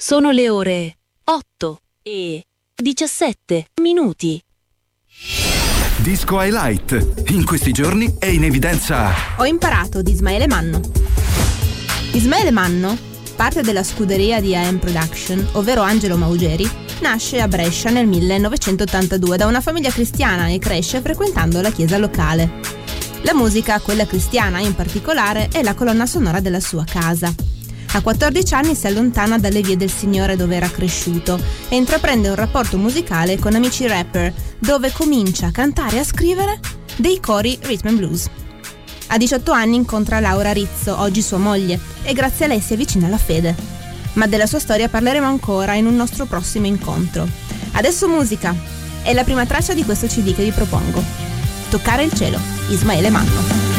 Sono le ore 8:17. Disco Highlight. In questi giorni è in evidenza Ho imparato di Ismaele Manno. Ismaele Manno, parte della scuderia di AM Production, ovvero Angelo Maugeri, nasce a Brescia nel 1982 da una famiglia cristiana e cresce frequentando la chiesa locale. La musica, quella cristiana in particolare, è la colonna sonora della sua casa. A 14 anni si allontana dalle vie del Signore dove era cresciuto e intraprende un rapporto musicale con amici rapper, dove comincia a cantare e a scrivere dei cori rhythm and blues. A 18 anni incontra Laura Rizzo, oggi sua moglie, e grazie a lei si avvicina alla fede. Ma della sua storia parleremo ancora in un nostro prossimo incontro. Adesso musica. È la prima traccia di questo CD che vi propongo. Toccare il cielo, Ismaele Manno.